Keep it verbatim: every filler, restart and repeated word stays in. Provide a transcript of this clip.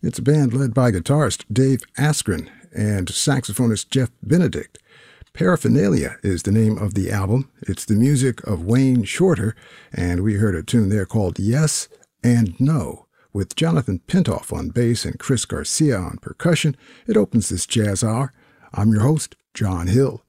It's a band led by guitarist Dave Askren and saxophonist Jeff Benedict. Paraphernalia is the name of the album. It's the music of Wayne Shorter, and we heard a tune there called Yes and No, with Jonathan Pintoff on bass and Chris Garcia on percussion. It opens this jazz hour. I'm your host, John Hill.